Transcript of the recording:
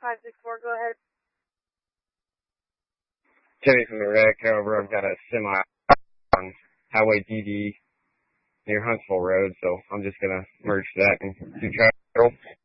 564, go ahead. Kenny from the wreck. However, I've got a semi on Highway DD near Huntsville Road, so I'm just going to merge that and do travel.